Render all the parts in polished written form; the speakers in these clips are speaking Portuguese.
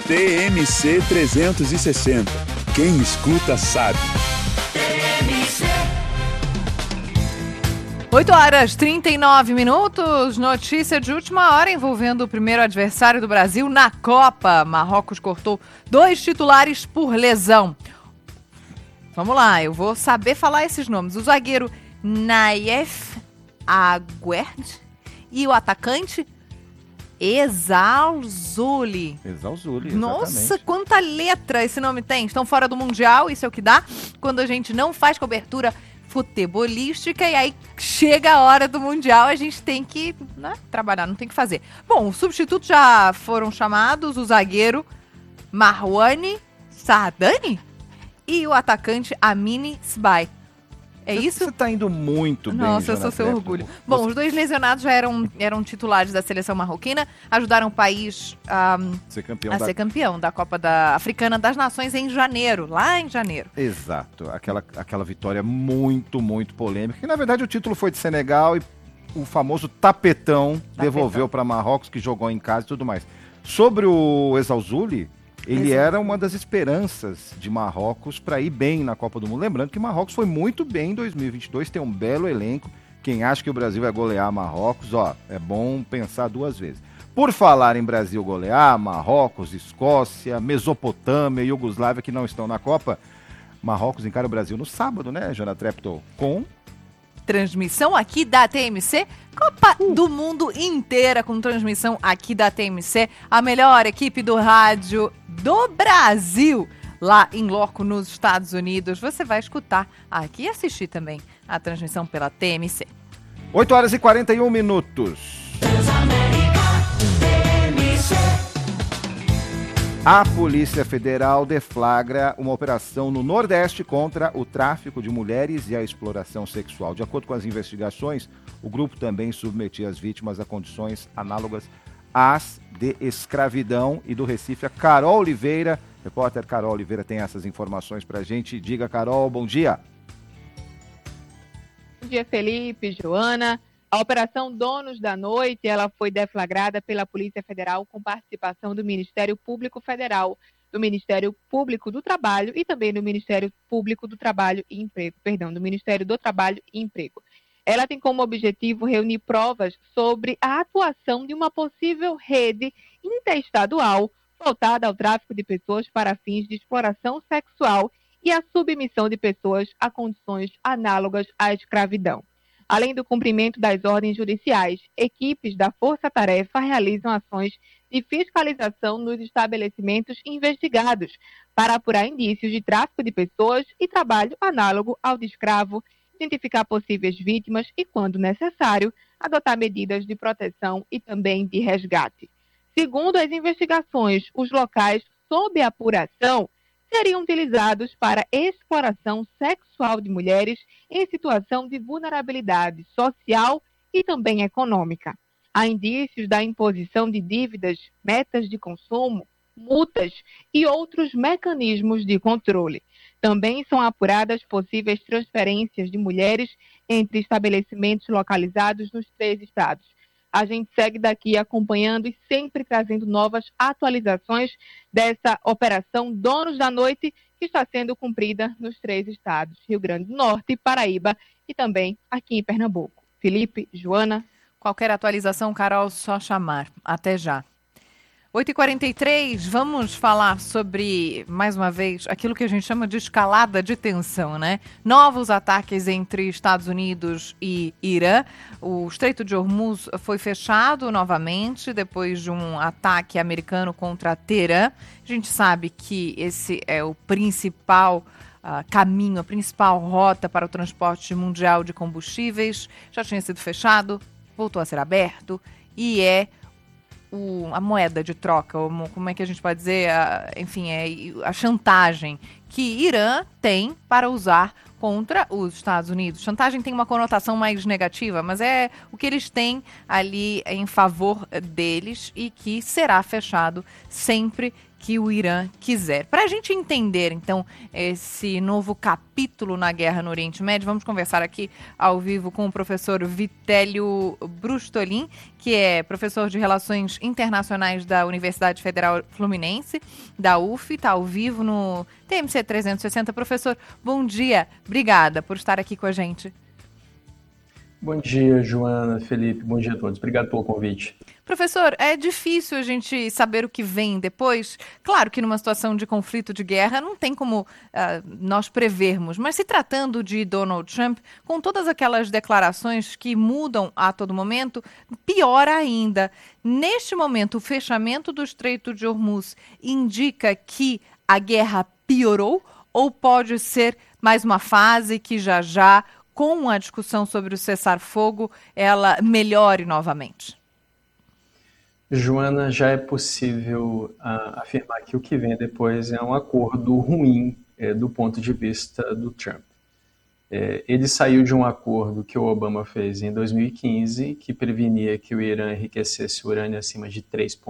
TMC 360. Quem escuta sabe. 8h39. Notícia de última hora envolvendo o primeiro adversário do Brasil na Copa. Marrocos cortou 2 titulares por lesão. Vamos lá, eu vou saber falar esses nomes. O zagueiro Naif Aguerd e o atacante Ezalzouli. Ezalzouli, Nossa, quanta letra esse nome tem. Estão fora do Mundial, isso é o que dá quando a gente não faz cobertura futebolística e aí chega a hora do Mundial, a gente tem que trabalhar, não tem que fazer. Bom, os substitutos já foram chamados, o zagueiro Marwani Saadani e o atacante Amine Sbai. É isso? Você tá indo muito bem, Nossa, eu sou seu orgulho. Bom, os 2 lesionados já eram titulares da seleção marroquina, ajudaram o país a ser campeão da Copa Africana das Nações em janeiro, lá em janeiro. Exato, aquela vitória muito, muito polêmica, que na verdade o título foi de Senegal e o famoso tapetão devolveu para Marrocos, que jogou em casa e tudo mais. Sobre o Ezalzouli, ele era uma das esperanças de Marrocos para ir bem na Copa do Mundo. Lembrando que Marrocos foi muito bem em 2022, tem um belo elenco. Quem acha que o Brasil vai golear Marrocos, é bom pensar 2 vezes. Por falar em Brasil golear, Marrocos, Escócia, Mesopotâmia e Iugoslávia que não estão na Copa, Marrocos encara o Brasil no sábado, né, Jana Treptow? Com transmissão aqui da TMC, Copa do Mundo inteira com transmissão aqui da TMC, a melhor equipe do rádio do Brasil, lá em loco nos Estados Unidos. Você vai escutar aqui e assistir também a transmissão pela TMC. 8h41. A Polícia Federal deflagra uma operação no Nordeste contra o tráfico de mulheres e a exploração sexual. De acordo com as investigações, o grupo também submetia as vítimas a condições análogas às de escravidão. E do Recife, a Carol Oliveira, repórter Carol Oliveira, tem essas informações pra gente. Diga, Carol, bom dia. Bom dia, Felipe, Joana. A Operação Donos da Noite, ela foi deflagrada pela Polícia Federal com participação do Ministério Público Federal, do Ministério Público do Trabalho e também do Ministério Público do Trabalho e Emprego, do Ministério do Trabalho e Emprego. Ela tem como objetivo reunir provas sobre a atuação de uma possível rede interestadual voltada ao tráfico de pessoas para fins de exploração sexual e a submissão de pessoas a condições análogas à escravidão. Além do cumprimento das ordens judiciais, equipes da Força Tarefa realizam ações de fiscalização nos estabelecimentos investigados para apurar indícios de tráfico de pessoas e trabalho análogo ao de escravo, identificar possíveis vítimas e, quando necessário, adotar medidas de proteção e também de resgate. Segundo as investigações, os locais sob apuração seriam utilizados para exploração sexual de mulheres em situação de vulnerabilidade social e também econômica. Há indícios da imposição de dívidas, metas de consumo, multas e outros mecanismos de controle. Também são apuradas possíveis transferências de mulheres entre estabelecimentos localizados nos 3 estados. A gente segue daqui acompanhando e sempre trazendo novas atualizações dessa Operação Donos da Noite, que está sendo cumprida nos 3 estados, Rio Grande do Norte, Paraíba e também aqui em Pernambuco. Felipe, Joana. Qualquer atualização, Carol, só chamar. Até já. 8h43, vamos falar sobre, mais uma vez, aquilo que a gente chama de escalada de tensão, né? Novos ataques entre Estados Unidos e Irã. O Estreito de Hormuz foi fechado novamente depois de um ataque americano contra Teherã. A gente sabe que esse é o principal caminho, a principal rota para o transporte mundial de combustíveis. Já tinha sido fechado, voltou a ser aberto e é a moeda de troca, como é que a gente pode dizer, a chantagem que Irã tem para usar contra os Estados Unidos. Chantagem tem uma conotação mais negativa, mas é o que eles têm ali em favor deles e que será fechado sempre que o Irã quiser. Para a gente entender, então, esse novo capítulo na guerra no Oriente Médio, vamos conversar aqui ao vivo com o professor Vitélio Brustolin, que é professor de Relações Internacionais da Universidade Federal Fluminense, da UF, está ao vivo no TMC 360. Professor, bom dia, obrigada por estar aqui com a gente. Bom dia, Joana, Felipe, bom dia a todos. Obrigado pelo convite. Professor, é difícil a gente saber o que vem depois? Claro que numa situação de conflito, de guerra, não tem como nós prevermos, mas se tratando de Donald Trump, com todas aquelas declarações que mudam a todo momento, pior ainda. Neste momento, o fechamento do Estreito de Hormuz indica que a guerra piorou ou pode ser mais uma fase que já, com a discussão sobre o cessar-fogo, ela melhore novamente? Joana, já é possível afirmar que o que vem depois é um acordo ruim do ponto de vista do Trump. Ele saiu de um acordo que o Obama fez em 2015, que prevenia que o Irã enriquecesse urânio acima de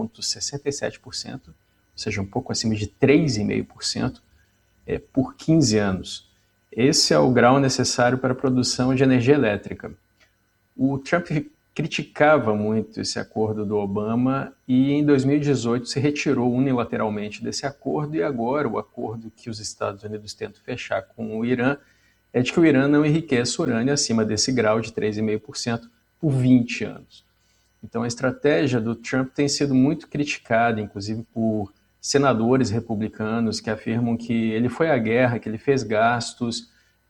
3,67%, ou seja, um pouco acima de 3,5%, por 15 anos. Esse é o grau necessário para a produção de energia elétrica. O Trump criticava muito esse acordo do Obama e em 2018 se retirou unilateralmente desse acordo, e agora o acordo que os Estados Unidos tentam fechar com o Irã é de que o Irã não enriqueça urânio acima desse grau de 3,5% por 20 anos. Então a estratégia do Trump tem sido muito criticada, inclusive por senadores republicanos que afirmam que ele foi à guerra, que ele fez gastos,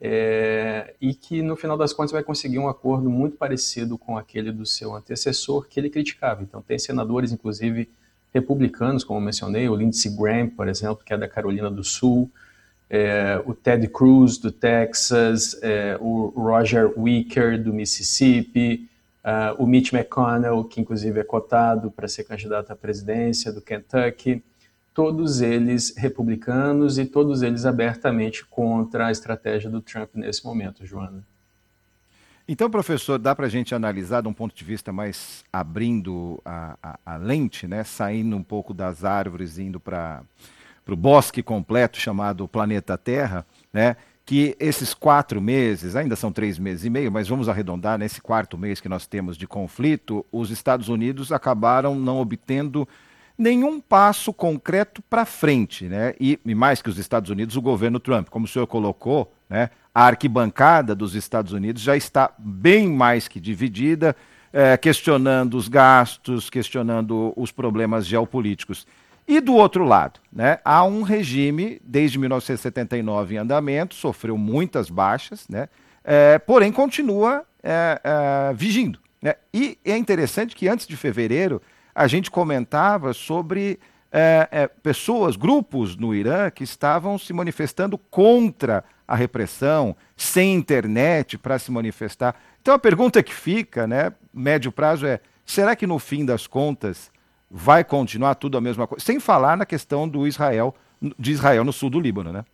e que no final das contas vai conseguir um acordo muito parecido com aquele do seu antecessor que ele criticava. Então tem senadores, inclusive republicanos, como eu mencionei, o Lindsey Graham, por exemplo, que é da Carolina do Sul, o Ted Cruz, do Texas, o Roger Wicker, do Mississippi, o Mitch McConnell, que inclusive é cotado para ser candidato à presidência, do Kentucky. Todos eles republicanos e todos eles abertamente contra a estratégia do Trump nesse momento, Joana. Então, professor, dá para a gente analisar de um ponto de vista mais abrindo a lente, né? Saindo um pouco das árvores, indo para o bosque completo chamado planeta Terra, né? Que esses 4 meses, ainda são 3 meses e meio, mas vamos arredondar, nesse 4º mês que nós temos de conflito, os Estados Unidos acabaram não obtendo nenhum passo concreto para frente, né? E mais que os Estados Unidos, o governo Trump, como o senhor colocou, né? A arquibancada dos Estados Unidos já está bem mais que dividida, questionando os gastos, questionando os problemas geopolíticos. E do outro lado, né? Há um regime, desde 1979 em andamento, sofreu muitas baixas, né? Porém continua vigindo, né? E é interessante que antes de fevereiro, a gente comentava sobre pessoas, grupos no Irã que estavam se manifestando contra a repressão, sem internet para se manifestar. Então a pergunta que fica, né, médio prazo será que no fim das contas vai continuar tudo a mesma coisa? Sem falar na questão de Israel no sul do Líbano, né?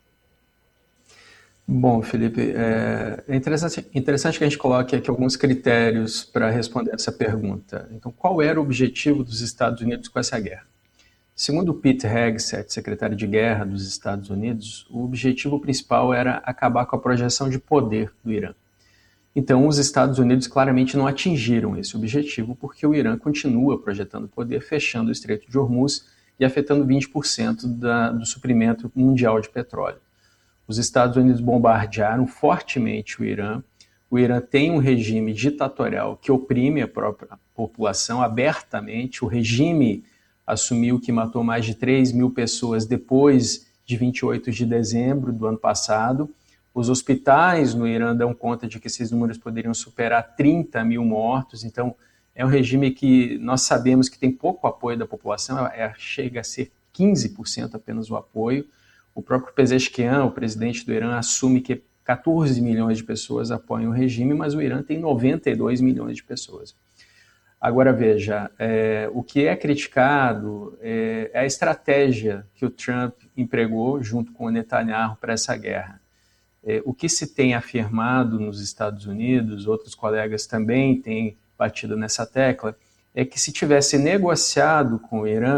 Bom, Felipe, é interessante que a gente coloque aqui alguns critérios para responder essa pergunta. Então, qual era o objetivo dos Estados Unidos com essa guerra? Segundo Pete Hegseth, secretário de Guerra dos Estados Unidos, o objetivo principal era acabar com a projeção de poder do Irã. Então, os Estados Unidos claramente não atingiram esse objetivo, porque o Irã continua projetando poder, fechando o Estreito de Hormuz e afetando 20% do suprimento mundial de petróleo. Os Estados Unidos bombardearam fortemente o Irã. O Irã tem um regime ditatorial que oprime a própria população abertamente. O regime assumiu que matou mais de 3 mil pessoas depois de 28 de dezembro do ano passado. Os hospitais no Irã dão conta de que esses números poderiam superar 30 mil mortos. Então, é um regime que nós sabemos que tem pouco apoio da população, chega a ser 15% apenas o apoio. O próprio Pezeshkian, o presidente do Irã, assume que 14 milhões de pessoas apoiam o regime, mas o Irã tem 92 milhões de pessoas. Agora veja, o que é criticado é a estratégia que o Trump empregou junto com o Netanyahu para essa guerra. O que se tem afirmado nos Estados Unidos, outros colegas também têm batido nessa tecla, é que se tivesse negociado com o Irã,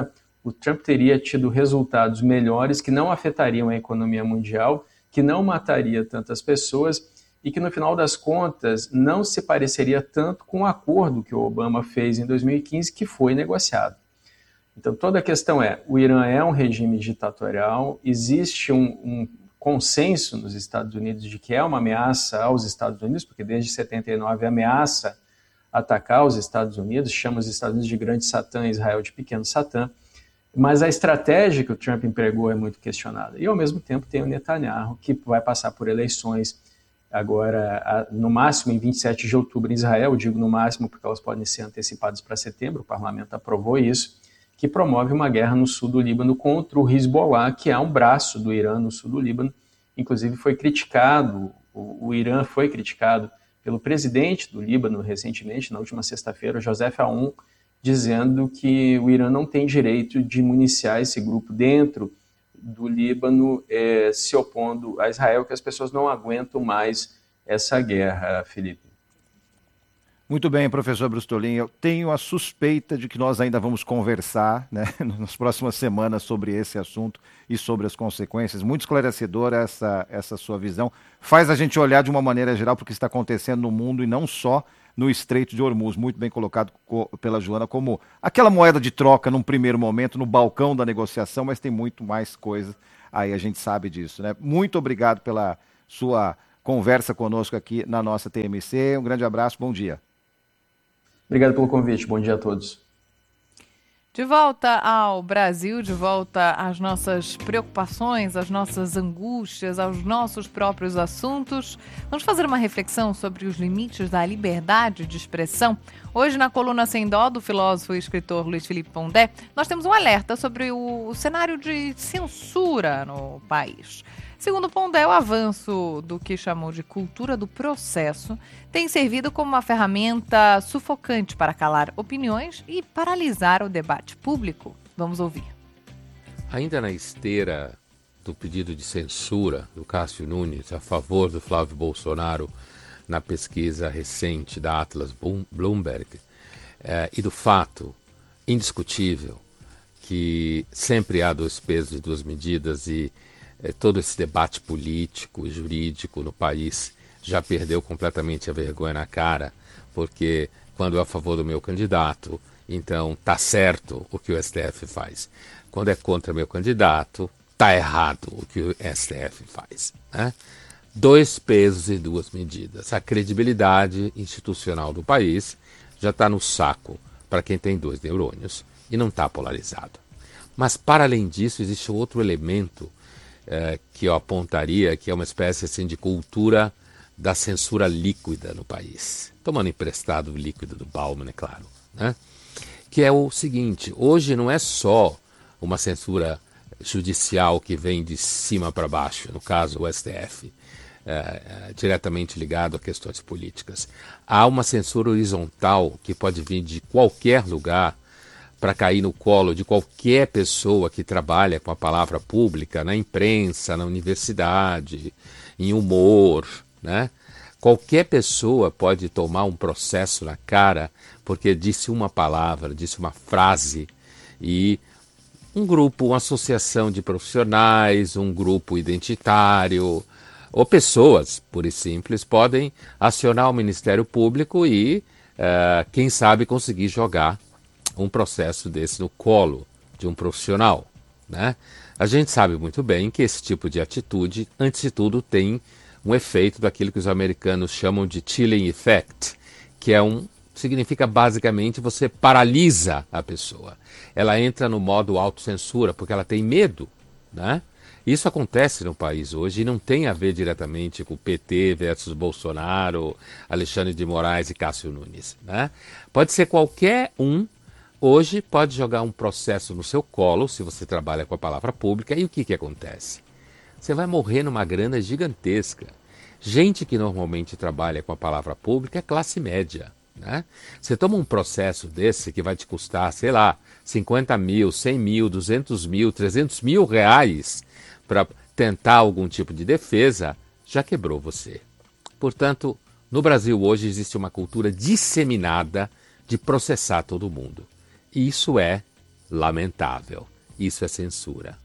o Trump teria tido resultados melhores que não afetariam a economia mundial, que não mataria tantas pessoas e que, no final das contas, não se pareceria tanto com o acordo que o Obama fez em 2015, que foi negociado. Então, toda a questão o Irã é um regime ditatorial, existe um consenso nos Estados Unidos de que é uma ameaça aos Estados Unidos, porque desde 79 ameaça atacar os Estados Unidos, chama os Estados Unidos de grande Satã, Israel de pequeno Satã, mas a estratégia que o Trump empregou é muito questionada. E, ao mesmo tempo, tem o Netanyahu, que vai passar por eleições agora, no máximo, em 27 de outubro em Israel, eu digo no máximo porque elas podem ser antecipadas para setembro, o parlamento aprovou isso, que promove uma guerra no sul do Líbano contra o Hezbollah, que é um braço do Irã no sul do Líbano. Inclusive foi criticado, o Irã foi criticado pelo presidente do Líbano recentemente, na última sexta-feira, Joseph Aoun, dizendo que o Irã não tem direito de municiar esse grupo dentro do Líbano, se opondo a Israel, que as pessoas não aguentam mais essa guerra, Felipe. Muito bem, professor Brustolin, eu tenho a suspeita de que nós ainda vamos conversar, né, nas próximas semanas sobre esse assunto e sobre as consequências. Muito esclarecedora essa sua visão. Faz a gente olhar de uma maneira geral para o que está acontecendo no mundo e não só no Estreito de Hormuz. Muito bem colocado pela Joana como aquela moeda de troca num primeiro momento, no balcão da negociação, mas tem muito mais coisa aí, a gente sabe disso, né? Muito obrigado pela sua conversa conosco aqui na nossa TMC. Um grande abraço, bom dia. Obrigado pelo convite, bom dia a todos. De volta ao Brasil, de volta às nossas preocupações, às nossas angústias, aos nossos próprios assuntos. Vamos fazer uma reflexão sobre os limites da liberdade de expressão. Hoje, na coluna Sem Dó, do filósofo e escritor Luiz Felipe Pondé, nós temos um alerta sobre o cenário de censura no país. Segundo Pondé, o avanço do que chamou de cultura do processo tem servido como uma ferramenta sufocante para calar opiniões e paralisar o debate público. Vamos ouvir. Ainda na esteira do pedido de censura do Cássio Nunes a favor do Flávio Bolsonaro na pesquisa recente da Atlas Bloomberg e do fato indiscutível que sempre há dois pesos e duas medidas e todo esse debate político e jurídico no país já perdeu completamente a vergonha na cara, porque quando é a favor do meu candidato, então tá certo o que o STF faz. Quando é contra meu candidato, tá errado o que o STF faz, né? Dois pesos e duas medidas. A credibilidade institucional do país já está no saco para quem tem dois neurônios e não está polarizado. Mas, para além disso, existe outro elemento que eu apontaria, que é uma espécie assim, de cultura da censura líquida no país. Tomando emprestado o líquido do Bauman, é claro, né? Que é o seguinte, hoje não é só uma censura judicial que vem de cima para baixo, no caso o STF, diretamente ligado a questões políticas. Há uma censura horizontal que pode vir de qualquer lugar para cair no colo de qualquer pessoa que trabalha com a palavra pública, na imprensa, na universidade, em humor, né? Qualquer pessoa pode tomar um processo na cara porque disse uma palavra, disse uma frase e um grupo, uma associação de profissionais, um grupo identitário ou pessoas, pura e simples, podem acionar o Ministério Público e, quem sabe, conseguir jogar um processo desse no colo de um profissional, né? A gente sabe muito bem que esse tipo de atitude, antes de tudo, tem um efeito daquilo que os americanos chamam de chilling effect, que significa basicamente você paralisa a pessoa. Ela entra no modo autocensura porque ela tem medo, né? Isso acontece no país hoje e não tem a ver diretamente com o PT versus Bolsonaro, Alexandre de Moraes e Cássio Nunes, né? Pode ser qualquer um. Hoje pode jogar um processo no seu colo, se você trabalha com a palavra pública, e o que acontece? Você vai morrer numa grana gigantesca. Gente que normalmente trabalha com a palavra pública é classe média, né? Você toma um processo desse que vai te custar, sei lá, 50 mil, 100 mil, 200 mil, 300 mil reais para tentar algum tipo de defesa, já quebrou você. Portanto, no Brasil hoje existe uma cultura disseminada de processar todo mundo. E isso é lamentável. Isso é censura.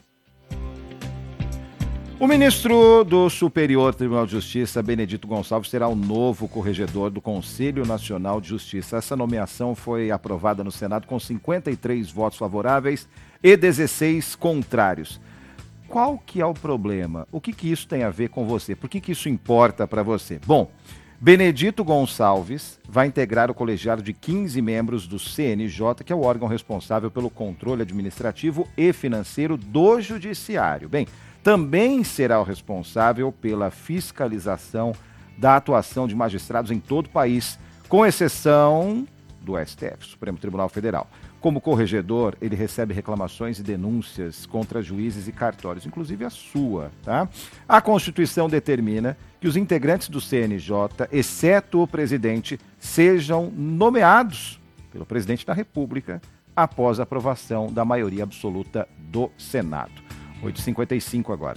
O ministro do Superior Tribunal de Justiça, Benedito Gonçalves, será o novo corregedor do Conselho Nacional de Justiça. Essa nomeação foi aprovada no Senado com 53 votos favoráveis e 16 contrários. Qual que é o problema? O que isso tem a ver com você? Por que isso importa para você? Bom, Benedito Gonçalves vai integrar o colegiado de 15 membros do CNJ, que é o órgão responsável pelo controle administrativo e financeiro do Judiciário. Bem, também será o responsável pela fiscalização da atuação de magistrados em todo o país, com exceção do STF, Supremo Tribunal Federal. Como corregedor, ele recebe reclamações e denúncias contra juízes e cartórios, inclusive a sua, tá? A Constituição determina que os integrantes do CNJ, exceto o presidente, sejam nomeados pelo presidente da República após a aprovação da maioria absoluta do Senado. 8h55 agora.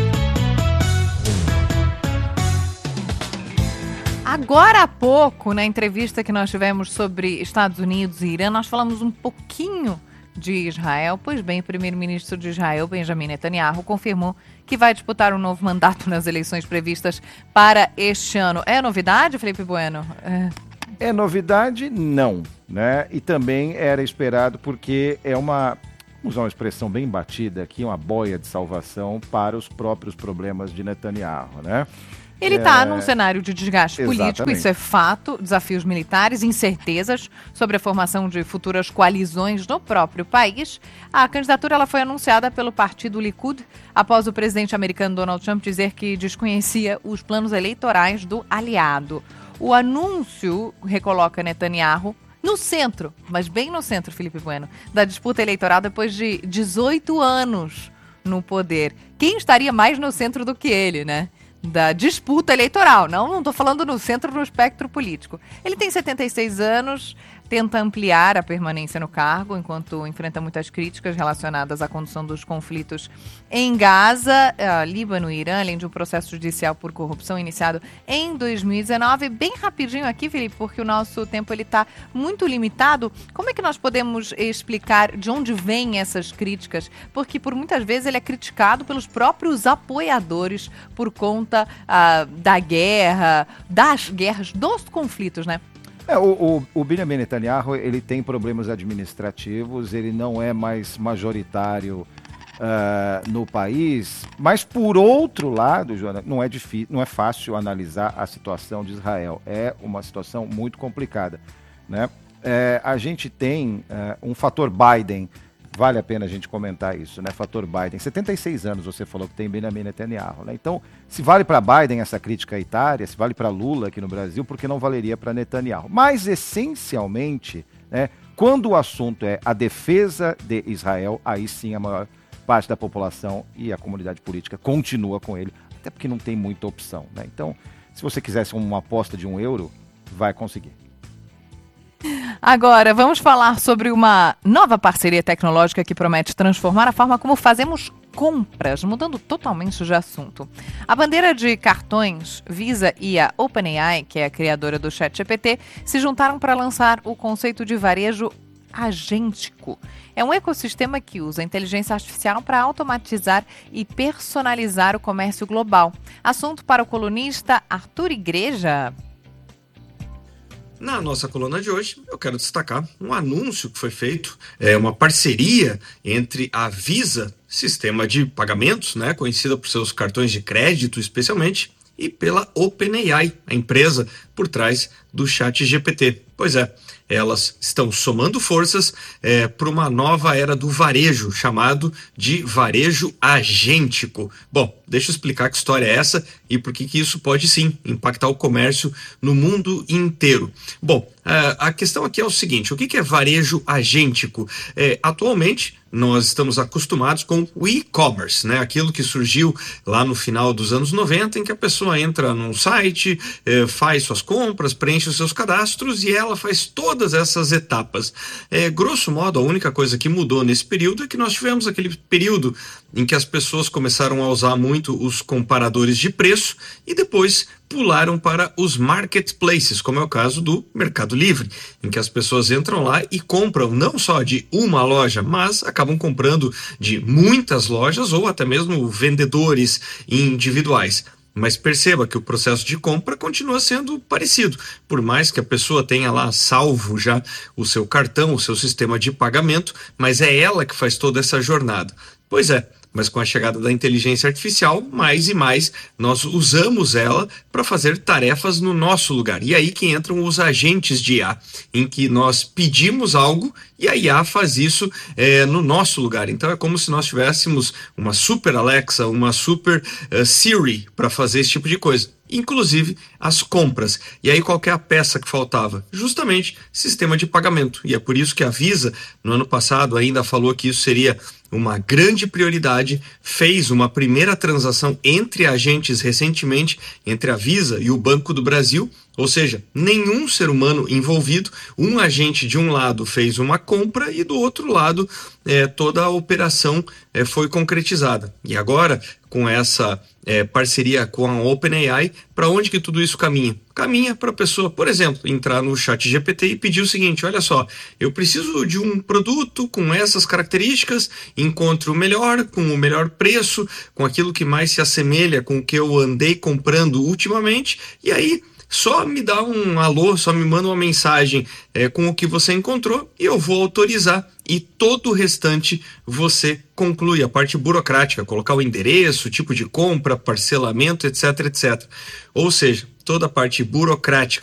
Agora há pouco, na entrevista que nós tivemos sobre Estados Unidos e Irã, nós falamos um pouquinho de Israel. Pois bem, o primeiro-ministro de Israel, Benjamin Netanyahu, confirmou que vai disputar um novo mandato nas eleições previstas para este ano. É novidade, Felipe Bueno? É novidade? Não, né? E também era esperado porque é uma... Vamos usar uma expressão bem batida aqui, uma boia de salvação para os próprios problemas de Netanyahu, né? Ele está num cenário de desgaste político, Exatamente. isso é fato, desafios militares, incertezas sobre a formação de futuras coalizões no próprio país. A candidatura ela foi anunciada pelo partido Likud após o presidente americano Donald Trump dizer que desconhecia os planos eleitorais do aliado. O anúncio recoloca Netanyahu no centro, mas bem no centro, Felipe Bueno, da disputa eleitoral depois de 18 anos no poder. Quem estaria mais no centro do que ele, né? Da disputa eleitoral. Não estou falando no centro do espectro político. Ele tem 76 anos, tenta ampliar a permanência no cargo, enquanto enfrenta muitas críticas relacionadas à condução dos conflitos em Gaza, Líbano e Irã, além de um processo judicial por corrupção iniciado em 2019. Bem rapidinho aqui, Felipe, porque o nosso tempo está muito limitado. Como é que nós podemos explicar de onde vêm essas críticas? Porque por muitas vezes ele é criticado pelos próprios apoiadores por conta da guerra, das guerras, dos conflitos, né? O Benjamin Netanyahu, ele tem problemas administrativos, ele não é mais majoritário no país, mas por outro lado, Joana, não é fácil analisar a situação de Israel, é uma situação muito complicada, né? A gente tem um fator Biden, vale a pena a gente comentar isso, né? Fator Biden, 76 anos você falou que tem Benjamin Netanyahu, né? Então, se vale para Biden essa crítica etária, se vale para Lula aqui no Brasil, por que não valeria para Netanyahu? Mas, essencialmente, né, quando o assunto é a defesa de Israel, aí sim a maior parte da população e a comunidade política continua com ele, até porque não tem muita opção, né? Então, se você quisesse uma aposta de €1, vai conseguir. Agora, vamos falar sobre uma nova parceria tecnológica que promete transformar a forma como fazemos compras, mudando totalmente de assunto. A bandeira de cartões Visa e a OpenAI, que é a criadora do ChatGPT, se juntaram para lançar o conceito de varejo agêntico. É um ecossistema que usa a inteligência artificial para automatizar e personalizar o comércio global. Assunto para o colunista Arthur Igreja. Na nossa coluna de hoje, eu quero destacar um anúncio que foi feito, uma parceria entre a Visa, sistema de pagamentos, né, conhecida por seus cartões de crédito especialmente, e pela OpenAI, a empresa por trás do ChatGPT. Pois é, elas estão somando forças para uma nova era do varejo, chamado de varejo agêntico. Bom, deixa eu explicar que história é essa e por que isso pode sim impactar o comércio no mundo inteiro. Bom, a questão aqui é o seguinte, o que é varejo agêntico? Atualmente, nós estamos acostumados com o e-commerce, né? Aquilo que surgiu lá no final dos anos 90, em que a pessoa entra num site, faz suas compras, preenche os seus cadastros e ela faz toda todas essas etapas. Grosso modo, a única coisa que mudou nesse período é que nós tivemos aquele período em que as pessoas começaram a usar muito os comparadores de preço e depois pularam para os marketplaces, como é o caso do Mercado Livre, em que as pessoas entram lá e compram não só de uma loja, mas acabam comprando de muitas lojas ou até mesmo vendedores individuais. Mas perceba que o processo de compra continua sendo parecido, por mais que a pessoa tenha lá salvo já o seu cartão, o seu sistema de pagamento, mas é ela que faz toda essa jornada. Pois é, mas com a chegada da inteligência artificial, mais e mais nós usamos ela para fazer tarefas no nosso lugar. E aí que entram os agentes de IA, em que nós pedimos algo e a IA faz isso no nosso lugar. Então é como se nós tivéssemos uma super Alexa, uma super Siri para fazer esse tipo de coisa. Inclusive as compras. E aí qual que é a peça que faltava? Justamente sistema de pagamento. E é por isso que a Visa, no ano passado, ainda falou que isso seria uma grande prioridade, fez uma primeira transação entre agentes recentemente, entre a Visa e o Banco do Brasil, ou seja, nenhum ser humano envolvido, um agente de um lado fez uma compra e do outro lado toda a operação foi concretizada. E agora, com essa parceria com a OpenAI, para onde que tudo isso caminha? Caminha para a pessoa, por exemplo, entrar no ChatGPT e pedir o seguinte: olha só, eu preciso de um produto com essas características, encontro o melhor, com o melhor preço, com aquilo que mais se assemelha com o que eu andei comprando ultimamente, e aí só me dá um alô, só me manda uma mensagem com o que você encontrou e eu vou autorizar, e todo o restante você conclui, a parte burocrática, colocar o endereço, tipo de compra, parcelamento, etc, etc. Ou seja, toda a parte burocrática